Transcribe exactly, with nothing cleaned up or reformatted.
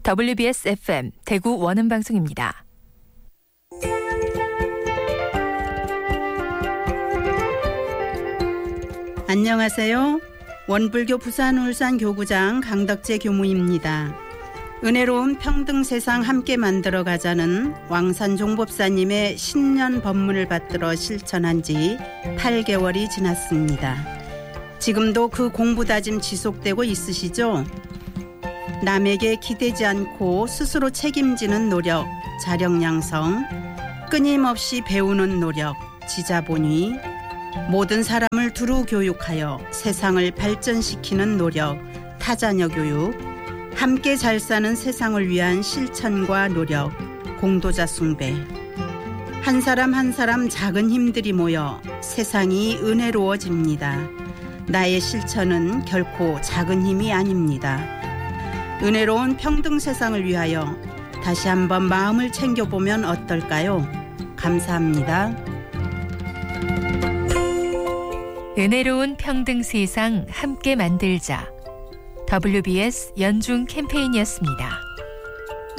더블유비에스 에프엠 대구 원음방송입니다. 안녕하세요. 원불교 부산 울산 교구장 강덕재 교무입니다. 은혜로운 평등 세상 함께 만들어 가자는 왕산 종법사님의 신년 법문을 받들어 실천한 지 팔 개월이 지났습니다. 지금도 그 공부다짐 지속되고 있으시죠? 남에게 기대지 않고 스스로 책임지는 노력, 자력양성, 끊임없이 배우는 노력, 지자본위, 모든 사람을 두루 교육하여 세상을 발전시키는 노력, 타자녀 교육, 함께 잘 사는 세상을 위한 실천과 노력, 공도자 숭배. 한 사람 한 사람 작은 힘들이 모여 세상이 은혜로워집니다. 나의 실천은 결코 작은 힘이 아닙니다. 은혜로운 평등 세상을 위하여 다시 한번 마음을 챙겨보면 어떨까요? 감사합니다. 은혜로운 평등 세상 함께 만들자. 더블유비에스 연중 캠페인이었습니다.